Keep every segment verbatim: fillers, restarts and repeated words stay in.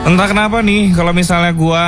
Entah kenapa nih, kalau misalnya gue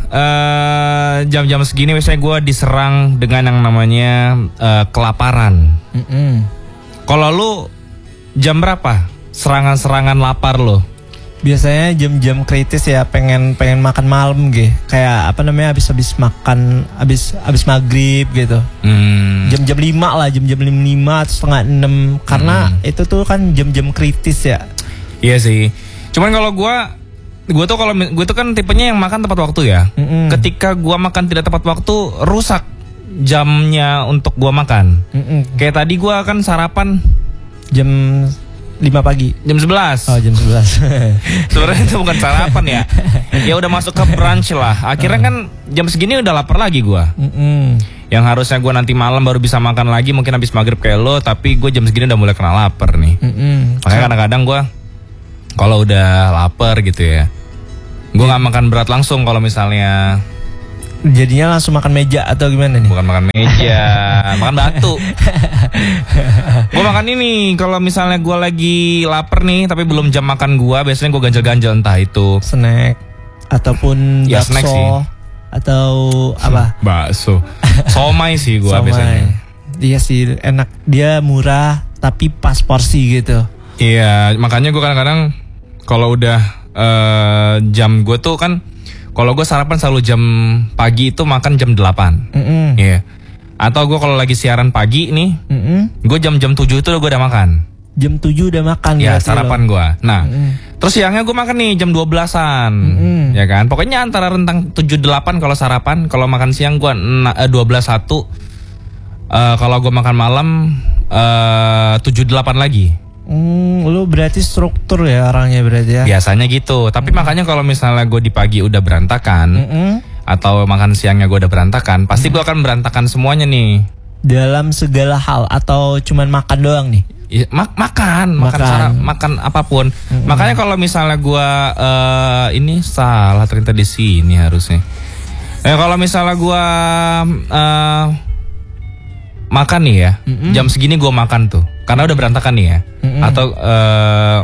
uh, jam-jam segini biasanya gue diserang dengan yang namanya uh, kelaparan. Mm-mm. Kalau lu jam berapa serangan-serangan lapar lo? Biasanya jam-jam kritis ya, pengen pengen makan malam gitu. Kayak apa namanya, habis-habis makan, habis habis maghrib gitu. Hmm. Jam-jam lima lah, jam-jam lima atau setengah enam. Karena Hmm. itu tuh kan jam-jam kritis ya. Iya sih. Cuman kalau gue Gue tuh kalau gue tuh kan tipenya yang makan tepat waktu ya. Mm-mm. Ketika gue makan tidak tepat waktu, rusak jamnya untuk gue makan. Mm-mm. Kayak tadi gue kan sarapan Jam lima pagi. jam sebelas. Oh, jam sebelas. Sebenarnya itu bukan sarapan ya. Ya udah masuk ke brunch lah. Akhirnya kan jam segini udah lapar lagi gue. Mm-mm. Yang harusnya gue nanti malam baru bisa makan lagi, mungkin habis maghrib kayak lo. Tapi gue jam segini udah mulai kena lapar nih. Mm-mm. Makanya kadang-kadang gue kalau udah lapar gitu ya, gue nggak makan berat langsung. Kalau misalnya Jadinya langsung makan meja atau gimana nih? bukan makan meja, makan batu. Gue makan ini kalau misalnya gue lagi lapar nih, tapi belum jam makan gue, biasanya gue ganjel-ganjel, entah itu Snack ataupun Ya, bakso snack sih. atau apa? bakso, somai sih gue Somai. biasanya. Iya sih, enak. Dia murah tapi pas porsi gitu. Iya, makanya gue kadang-kadang kalau udah uh, jam gue tuh kan, kalau gue sarapan selalu jam pagi itu makan jam delapan. Mm-mm. Iya. Atau gue kalau lagi siaran pagi nih, Mm-mm. gue jam-jam tujuh itu gue udah makan. Jam tujuh udah makan Ya, berarti sarapan lo. gue. Nah, Mm-mm. terus siangnya gue makan nih jam dua belasan. Mm-mm. Ya kan? Pokoknya antara rentang tujuh delapan kalau sarapan, kalau makan siang gue dua belas satu. Uh, kalau gue makan malam uh, tujuh delapan lagi. Hmm, lu berarti struktur ya orangnya berarti ya. Biasanya gitu. Tapi makanya kalau misalnya gue di pagi udah berantakan, Mm-mm. atau makan siangnya gue udah berantakan, pasti gue akan berantakan semuanya nih. Dalam segala hal atau cuman makan doang nih? Ya, mak makan, makan, Makan. cara, makan apapun. Makanya kalau misalnya gue uh, ini salah ternyata di sini harusnya. Eh kalau misalnya gue uh, makan nih ya, Mm-mm. jam segini gue makan tuh, karena udah berantakan nih ya. Mm-mm. Atau uh,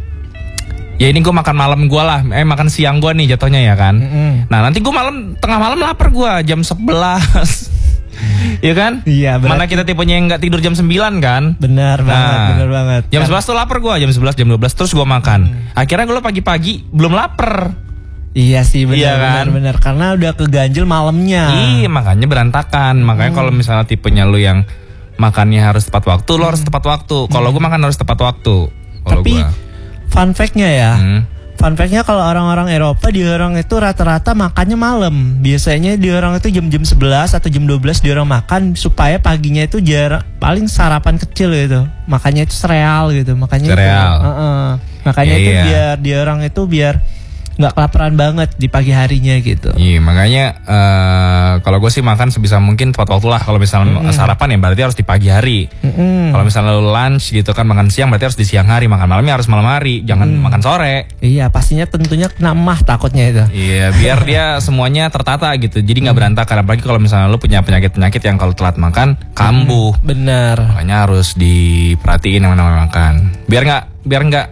ya ini gue makan malam gue lah, eh makan siang gue nih jatuhnya ya kan. Mm-mm. Nah nanti gue malam tengah malam lapar gue jam sebelas. Iya kan? Iya, berarti- Mana kita tipenya yang nggak tidur jam sembilan kan? Benar banget, Nah, benar banget. Jam Kan- sebelas tuh lapar gue, jam sebelas, jam dua belas terus gue makan. Akhirnya gue pagi-pagi belum lapar. Iya sih, benar, Iya kan? benar, benar. Karena udah keganjel malamnya. Iya, makanya berantakan. Makanya kalau misalnya tipenya lu yang makannya harus tepat waktu, lo harus tepat waktu. Kalau gue makan harus tepat waktu. Kalau Tapi gua. fun fact-nya ya, Hmm. fun fact-nya kalau orang-orang Eropa, di orang itu rata-rata makannya malam. Biasanya di orang itu jam-jam sebelas atau jam dua belas di orang makan supaya paginya itu jarang, paling sarapan kecil gitu. Makanya itu sereal gitu. Makanya Sereal. Itu, uh-uh. Makanya Ya, itu iya. biar di orang itu biar nggak kelaparan banget di pagi harinya gitu. Iya, makanya eh, kalau gue sih makan sebisa mungkin tepat waktu lah. Kalau misalnya sarapan ya berarti harus di pagi hari. Mm-mm. Kalau misalnya lu lunch gitu kan, makan siang berarti harus di siang hari. Makan malamnya harus malam hari, jangan makan sore. Iya, pastinya tentunya kena emah takutnya itu. Iya, biar dia semuanya tertata gitu. Jadi nggak berantakan. Apalagi kalau misalnya lu punya penyakit-penyakit yang kalau telat makan kambuh. Benar. Makanya harus diperhatiin yang namanya makan. Biar nggak, biar nggak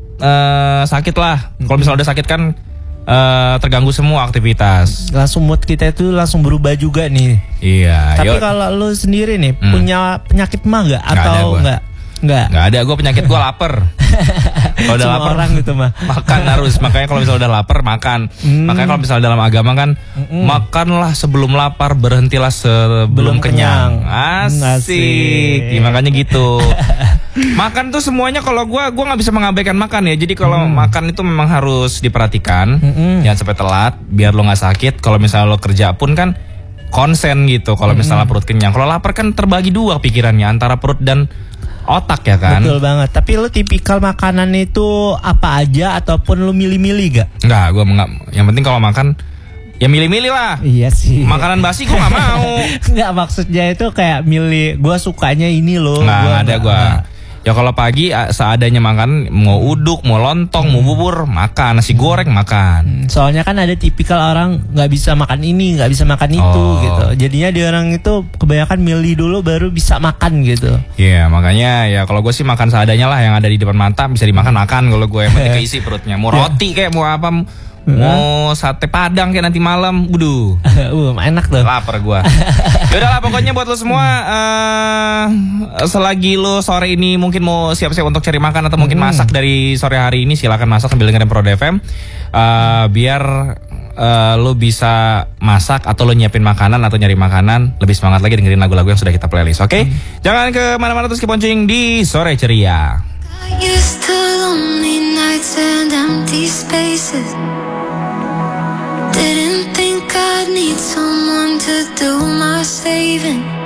eh, sakit lah. Kalau misalnya udah sakit kan eh, terganggu semua aktivitas. Langsung mood kita itu langsung berubah juga nih. Iya. Tapi yuk. kalau lu sendiri nih Hmm. punya penyakit mah gak? Nggak ada Atau gua. enggak? Enggak. Nggak ada, gue penyakit gue lapar. Kalau udah Semua lapar orang gitu mah. makan harus. Makanya kalau misalnya udah lapar makan. Hmm. Makanya kalau misalnya dalam agama kan makanlah sebelum lapar, berhentilah sebelum Belum kenyang. kenyang. Asik. Asik. Ya, makanya gitu. Makan tuh semuanya kalau gue gue nggak bisa mengabaikan makan ya. Jadi kalau makan itu memang harus diperhatikan. Mm-mm. Jangan sampai telat biar lo nggak sakit. Kalau misalnya lo kerja pun kan konsen gitu. Kalau misalnya perut kenyang. Kalau lapar kan terbagi dua pikirannya antara perut dan otak ya kan. Betul banget. Tapi lu tipikal makanan itu apa aja ataupun lu milih-milih gak? Enggak, gue enggak. Yang penting kalau makan ya milih-milih lah. Iya sih. Makanan basi gue nggak mau. Enggak, maksudnya itu kayak milih. Gua sukanya ini loh. Nggak Gua ada gue. Ya kalau pagi ah, seadanya makan, mau uduk, mau lontong, mau bubur, makan. Nasi goreng makan. Soalnya kan ada tipikal orang nggak bisa makan ini, nggak bisa makan itu Oh. gitu. Jadinya di orang itu kebanyakan milih dulu baru bisa makan gitu. Iya, makanya ya kalau gue sih makan seadanya lah, yang ada di depan mata bisa dimakan makan. Kalau gue yang penting keisi perutnya. Mau roti kayak mau apa, Mau sate Padang kayak nanti malam. Waduh. uh, enak tuh. Lapar gua. Yaudah lah pokoknya buat lo semua uh, selagi lo sore ini mungkin mau siap-siap untuk cari makan atau mungkin Hmm. masak dari sore hari ini, silakan masak sambil dengerin Pro F M. Uh, biar uh, lo bisa masak atau lo nyiapin makanan atau nyari makanan, lebih semangat lagi dengerin lagu-lagu yang sudah kita playlist. Oke? Okay? Hmm. Jangan ke mana-mana, terus keep on tuning di Sore Ceria. Used to lonely nights and empty spaces. Didn't think I'd need someone to do my saving.